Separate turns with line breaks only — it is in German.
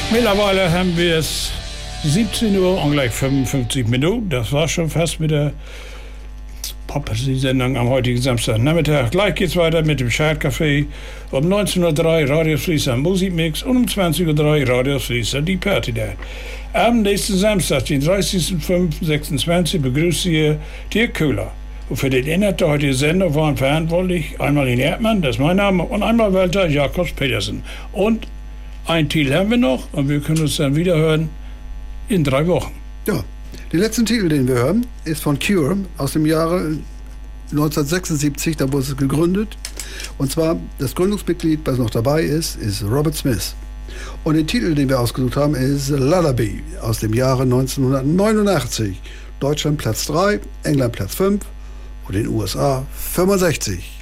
Mittlerweile haben wir es 17 Uhr und gleich 55 Minuten. Das war schon fast mit der Pop-Sendung am heutigen Samstagnachmittag. Gleich geht's weiter mit dem Scheidcafé. Um 19.03 Uhr Radio Fließer Musikmix und um 20.03 Uhr Radio Fließer die Party da. Am nächsten Samstag, den 30.05.26, begrüßt hier Dirk Köhler. Und für den Inhalt der heutigen Sendung waren verantwortlich einmal Lene Erdmann, das ist mein Name, und einmal Walter Jakobs Petersen. Und ein Titel haben wir noch und wir können uns dann wieder hören in 3 Wochen.
Ja, den letzten Titel, den wir hören, ist von Cure aus dem Jahre 1976, da wurde es gegründet. Und zwar, das Gründungsmitglied, was noch dabei ist Robert Smith. Und den Titel, den wir ausgesucht haben, ist Lullaby aus dem Jahre 1989. Deutschland Platz 3, England Platz 5 und den USA 65.